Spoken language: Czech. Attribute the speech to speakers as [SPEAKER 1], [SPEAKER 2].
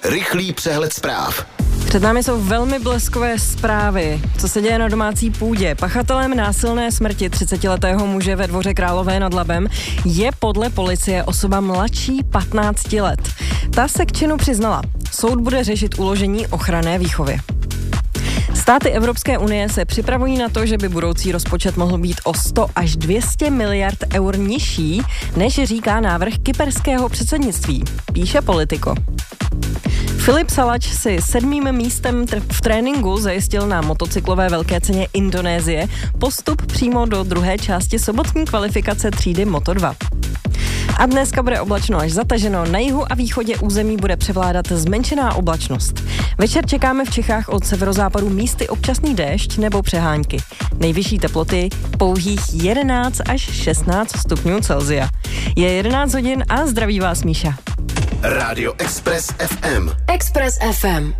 [SPEAKER 1] Rychlý přehled zpráv.
[SPEAKER 2] Před námi jsou velmi bleskové zprávy. Co se děje na domácí půdě? Pachatelem násilné smrti 30letého muže ve Dvoře Králové nad Labem je podle policie osoba mladší 15 let. Ta se k činu přiznala. Soud bude řešit uložení ochranné výchovy. Státy Evropské unie se připravují na to, že by budoucí rozpočet mohl být o 100 až 200 miliard eur nižší, než říká návrh kyperského předsednictví, píše Politico. Filip Salač si 7. místem v tréninku zajistil na motocyklové velké ceně Indonésie postup přímo do druhé části sobotní kvalifikace třídy Moto2. A dneska bude oblačno až zataženo, na jihu a východě území bude převládat zmenšená oblačnost. Večer čekáme v Čechách od severozápadu místy občasný déšť nebo přehánky. Nejvyšší teploty pouhých 11 až 16 stupňů Celsia. Je 11 hodin a zdraví vás Míša.
[SPEAKER 1] Rádio Express FM.
[SPEAKER 3] Express FM.